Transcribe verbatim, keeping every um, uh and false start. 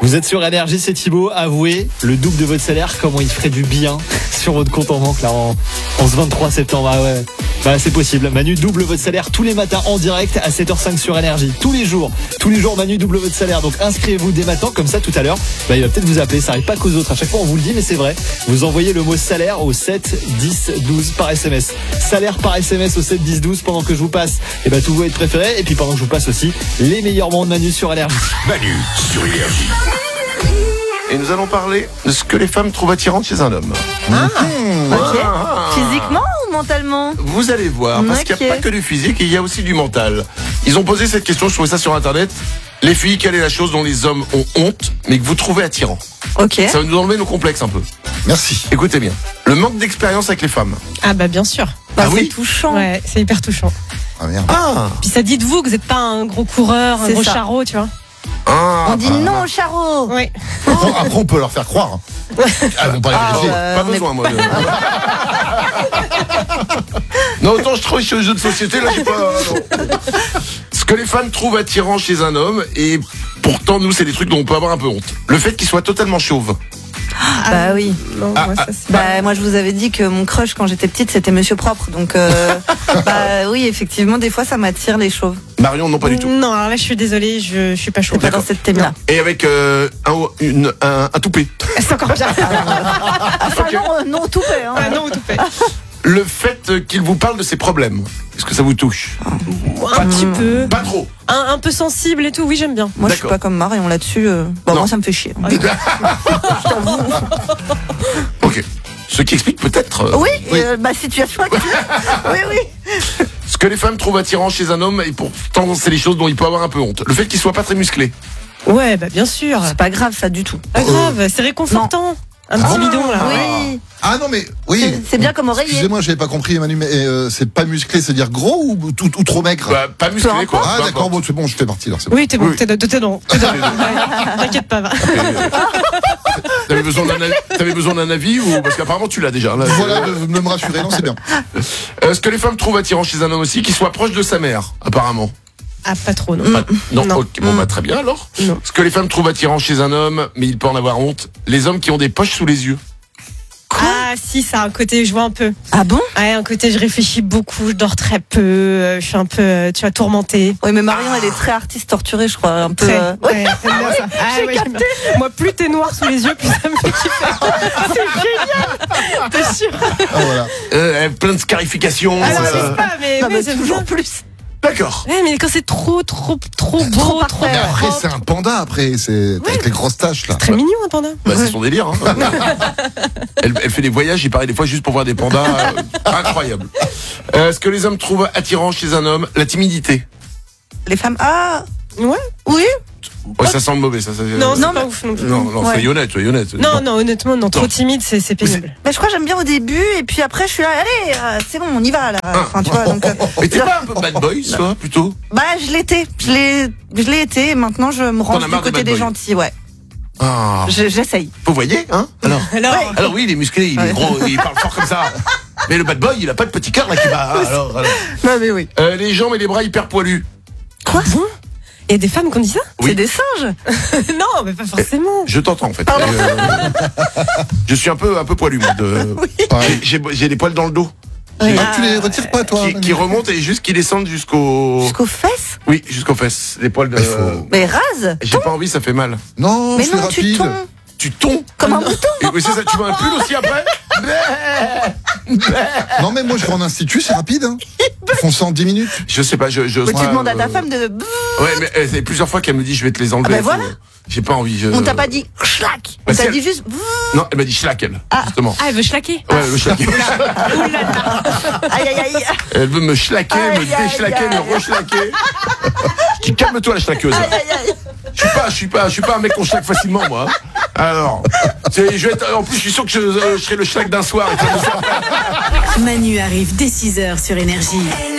Vous êtes sur Énergie, c'est Thibaut. Avouez le double de votre salaire, comment il ferait du bien sur votre compte en banque là en, en ce vingt-trois septembre. Ah ouais. Bah, c'est possible. Manu double votre salaire tous les matins en direct à sept heures cinq sur Énergie. Tous les jours. Tous les jours, Manu double votre salaire. Donc inscrivez-vous dès maintenant. Comme ça, tout à l'heure, bah, il va peut-être vous appeler. Ça arrive pas qu'aux autres. À chaque fois, on vous le dit, mais c'est vrai. Vous envoyez le mot salaire au sept dix douze par S M S. Salaire par S M S au sept dix douze pendant que je vous passe et bah, tous vos hits préférés. Et puis pendant que je vous passe aussi les meilleurs moments de Manu sur Énergie. Manu sur Énergie. Et nous allons parler de ce que les femmes trouvent attirant chez un homme. Ah, Mmh. ok. Ah. Physiquement ou mentalement? Vous allez voir, parce qu'il n'y a Ok. pas que du physique, il y a aussi du mental. Ils ont posé cette question, je trouvais ça sur internet. Les filles, quelle est la chose dont les hommes ont honte, mais que vous trouvez attirant? Ok. Ça va nous enlever nos complexes un peu. Merci. Écoutez bien. Le manque d'expérience avec les femmes. Ah bah bien sûr. Bah, Ah c'est oui touchant. Ouais, c'est hyper touchant. Ah merde. Ah, Puis ça dit de vous que vous n'êtes pas un gros coureur, un C'est gros ça. charreau, tu vois. ah On dit non au charreau. Oui. Après, après, on peut leur faire croire. Ah, bon, pas les Ah, vérifier. ouais. Pas on est- besoin, moi. de- non, autant je trouve sur les jeux de société, là, j'ai pas. non. Ce que les femmes trouvent attirant chez un homme, et pourtant, nous, c'est des trucs dont on peut avoir un peu honte. Le fait qu'il soit totalement chauve. Bah oui. Non, Ah, moi, ah, ça, c'est- Bah moi je vous avais dit que mon crush quand j'étais petite c'était Monsieur Propre, donc euh, bah oui effectivement des fois ça m'attire les chauves. Marion, non, pas du tout. Non, alors là je suis désolée, je, je suis pas chaude. Pas dans cette thème là. Et avec euh, un, une, un, un toupet. C'est encore bien. Ah ça Ok. non, euh, non tout fait hein. Ah non, tout fait. Le fait qu'il vous parle de ses problèmes. Est-ce que ça vous touche? Un petit peu. Pas trop. Un, un peu sensible et tout, oui, j'aime bien. Moi je suis D'accord. pas comme Marion là-dessus. euh, Bon Non. moi ça me fait chier. Ok. Ce qui explique peut-être euh, Oui, Oui. euh, ma situation actuelle. Oui oui. ce que les femmes trouvent attirant chez un homme, et pourtant c'est les choses dont il peut avoir un peu honte. Le fait qu'il soit pas très musclé. Ouais, bah bien sûr. C'est pas grave ça du tout. Pas grave, c'est réconfortant. Un petit Ah. bidon là. Oui. Ah non, mais oui. C'est- C'est bien comme oreiller. Excusez-moi, j'avais pas compris, Manu, mais euh, c'est pas musclé, c'est-à-dire gros ou, tout, ou trop maigre? Bah, pas musclé, Peu quoi. Ah Peu d'accord, importe. bon, c'est bon, je fais partie alors, c'est bon. Oui, t'es bon, Oui. t'es t'es- t'es bon. T'es bon. Ouais, T'inquiète pas, va. T'avais besoin d'un a- t'avais besoin d'un avis ou parce qu'apparemment tu l'as déjà. Là. Voilà, de, de me rassurer, non, c'est bien. Euh, ce que les femmes trouvent attirant chez un homme aussi, qu'il soit proche de sa mère, apparemment. Ah, pas trop, non. Pas- non, Non. ok, bon bah très bien alors. Non. Ce que les femmes trouvent attirant chez un homme, mais il peut en avoir honte, les hommes qui ont des poches sous les yeux. Ah, si, ça a un côté, je vois un peu. Ah bon? Ouais, un côté, je réfléchis beaucoup, je dors très peu, euh, je suis un peu, euh, tu vois, tourmentée. Oui mais Marion elle est très artiste torturée je crois un peu. Très. euh, Ouais, j'aime bien ça. Ah, ouais, j'aime bien. Moi, plus t'es noir sous les yeux, plus ça me fait kiffer. C'est génial. T'es sûr? Ah voilà. Euh, plein de scarifications. Ah non, euh, je sais pas, mais, Non, mais mais j'aime toujours bien. plus. D'accord. Ouais, mais quand c'est trop, trop, trop beau, Trop trop, parfait. Mais après, propre. c'est un panda, après, c'est avec les grosses taches, là. Très mignon, un panda. Bah, c'est son délire. Hein. elle, elle fait des voyages, il paraît des fois juste pour voir des pandas. euh, incroyable. Euh, ce que les hommes trouvent attirant chez un homme, la timidité. Les femmes ah Ouais. oui. Ouais, ça sent mauvais, ça. ça Non, c'est Non, pas mais- ouf non plus. non, non, Ouais. soyez honnête, soyez honnête. Non, non, honnêtement, non, trop Non. timide, c'est c'est pénible. Mais je crois que j'aime bien au début et puis après je suis là allez euh, c'est bon on y va là. Enfin tu vois donc. euh, Mais t'es pas un peu bad boy, toi, plutôt? Bah je l'étais, je l'ai, je l'ai été. Et maintenant je me T'en range as du marre des côté bad des boys. gentils, ouais. Ah. Je- J'essaye. Vous voyez, hein? Alors. Alors, Ouais. Alors oui, il est musclé, il est Ouais. gros, il parle fort comme ça. Mais le bad boy, il a pas de petit cœur là qui bat. hein, Alors, alors. Non mais oui. Euh, les jambes et les bras hyper poilus. Quoi? il y a des femmes qui ont dit ça? Oui. C'est des singes. Non, mais pas forcément. Je t'entends en fait. Euh, je suis un peu un peu poilu moi. De... Pareil. J'ai- J'ai j'ai des poils dans le dos Ah, tu les retires pas, toi? qui, Manu qui remontent et juste qui descendent jusqu'au. Jusqu'aux fesses. Oui, jusqu'aux fesses. Des poils de. Il faut- Mais rase. J'ai pas envie, ça fait mal. Non, Mais c'est non tu rapide. tombes Tu tombes. comme un bouton. Et, oui, c'est ça. Tu veux un pull aussi après? Non, mais moi, je vais en institut, c'est rapide, hein. Ils font ça en dix minutes. Je sais pas. Je. je Mais tu moi, demandes à ta euh, femme de. Ouais, mais euh, c'est plusieurs fois qu'elle me dit je vais te les enlever. Ah ben voilà. Faut- J'ai pas envie. Je... On t'a pas dit schlack. Bah, On si t'a elle- dit juste. Non, elle m'a dit schlack elle. Justement. Ah, elle veut schlaquer. Ouais, elle veut schlaquer. Aïe aïe aïe. Elle veut me schlaquer, me Aïe, aïe, déchlaquer, aïe. me rechlaquer. Je dis calme-toi la schlaqueuse. Aïe aïe aïe. Je suis pas, je suis pas, je suis pas un mec qu'on schlaque facilement moi. Alors, c'est- je vais être, en plus je suis sûr que je, euh, je serai le schlack d'un soir. Et ça me sert pas. Manu arrive dès six heures sur Énergie.